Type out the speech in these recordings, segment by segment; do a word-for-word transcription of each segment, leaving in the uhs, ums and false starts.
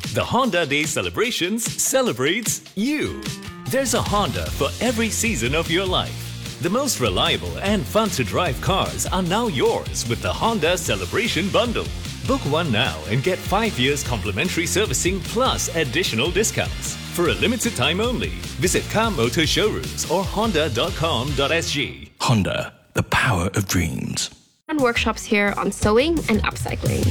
The Honda Day Celebrations celebrates you. There's a Honda for every season of your life. The most reliable and fun-to-drive cars are now yours with the Honda Celebration Bundle. Book one now and get five years complimentary servicing plus additional discounts. For a limited time only, visit Car Motor Showrooms or honda dot com dot s g. Honda, the power of dreams. Workshops here on sewing and upcycling.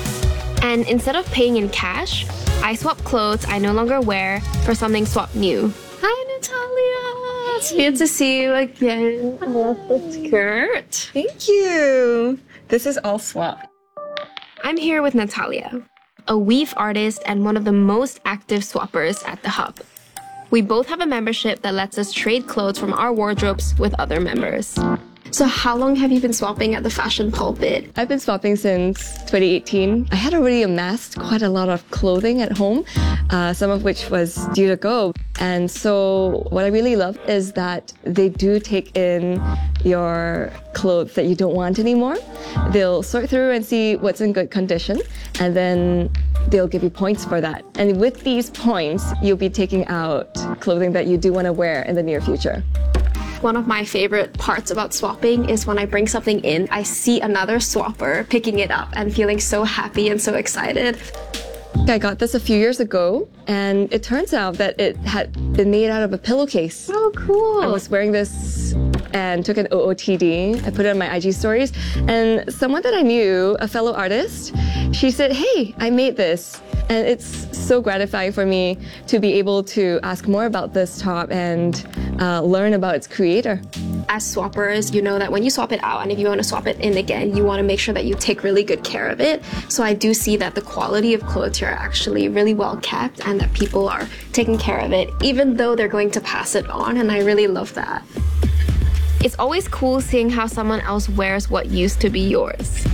And instead of paying in cash, I swap clothes I no longer wear for something swapped new. Hi, Natalia! It's good to see you again. I love the skirt. Thank you. This is all swap. I'm here with Natalia, a weave artist and one of the most active swappers at the Hub. We both have a membership that lets us trade clothes from our wardrobes with other members. So how long have you been swapping at the Fashion Pulpit? I've been swapping since twenty eighteen. I had already amassed quite a lot of clothing at home, uh, some of which was due to go. And so what I really love is that they do take in your clothes that you don't want anymore. They'll sort through and see what's in good condition, and then they'll give you points for that. And with these points, you'll be taking out clothing that you do want to wear in the near future. One of my favorite parts about swapping is when I bring something in, I see another swapper picking it up and feeling so happy and so excited. I got this a few years ago, and it turns out that it had been made out of a pillowcase. Oh, cool. I was wearing this and took an O O T D. I put it on my I G stories, and someone that I knew, a fellow artist, she said, "Hey, I made this." And it's so gratifying for me to be able to ask more about this top and uh, learn about its creator. As swappers, you know that when you swap it out and if you want to swap it in again, you want to make sure that you take really good care of it. So I do see that the quality of clothes here are actually really well kept and that people are taking care of it, even though they're going to pass it on, and I really love that. It's always cool seeing how someone else wears what used to be yours.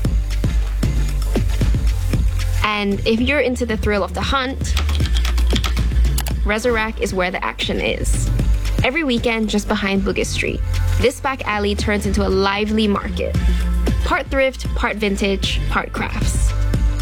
And if you're into the thrill of the hunt, Resurrect is where the action is. Every weekend, just behind Bugis Street, this back alley turns into a lively market. Part thrift, part vintage, part crafts.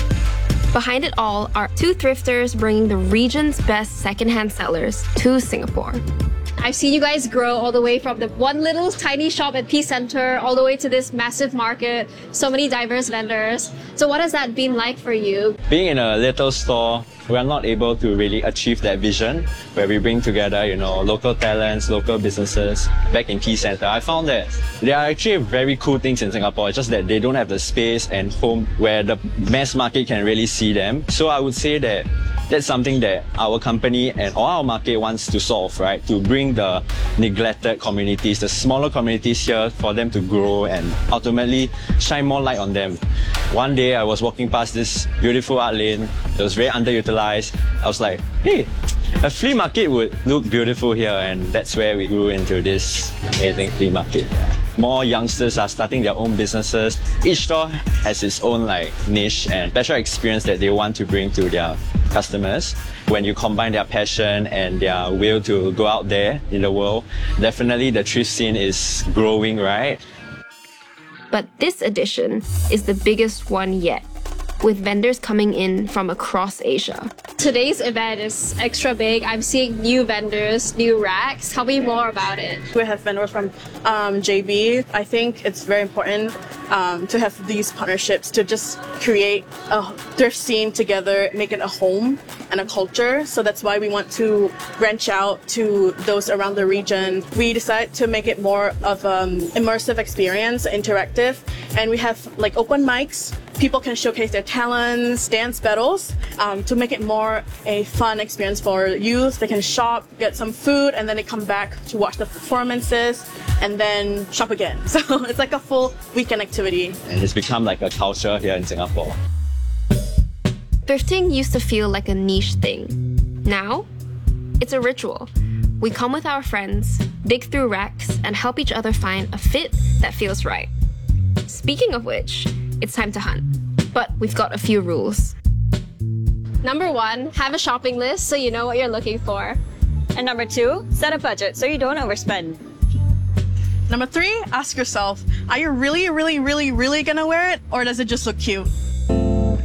Behind it all are two thrifters bringing the region's best secondhand sellers to Singapore. I've seen you guys grow all the way from the one little tiny shop at Peace Center all the way to this massive market, so many diverse vendors. So what has that been like for you? Being in a little store, we are not able to really achieve that vision where we bring together, you know, local talents, local businesses back in Peace Center. I found that there are actually very cool things in Singapore. It's just that they don't have the space and home where the mass market can really see them. So I would say that that's something that our company and all our market wants to solve, right? To bring the neglected communities, the smaller communities here, for them to grow and ultimately shine more light on them. One day I was walking past this beautiful art lane. It was very underutilized. I was like, hey, a flea market would look beautiful here, and that's where we grew into this amazing flea market. More youngsters are starting their own businesses. Each store has its own like niche and special experience that they want to bring to their customers. When you combine their passion and their will to go out there in the world, definitely the thrift scene is growing, right? But this edition is the biggest one yet, with vendors coming in from across Asia. Today's event is extra big. I'm seeing new vendors, new racks. Tell me more about it. We have vendors from um, J B. I think it's very important um, to have these partnerships to just create a thrift scene together, make it a home and a culture. So that's why we want to branch out to those around the region. We decided to make it more of an immersive experience, interactive, and we have like open mics. People can showcase their talents, dance battles, um, to make it more a fun experience for youth. They can shop, get some food, and then they come back to watch the performances and then shop again. So it's like a full weekend activity. And it's become like a culture here in Singapore. Thrifting used to feel like a niche thing. Now, it's a ritual. We come with our friends, dig through racks, and help each other find a fit that feels right. Speaking of which, it's time to hunt. But we've got a few rules. Number one, have a shopping list so you know what you're looking for. And number two, set a budget so you don't overspend. Number three, ask yourself, are you really, really, really, really gonna wear it, or does it just look cute?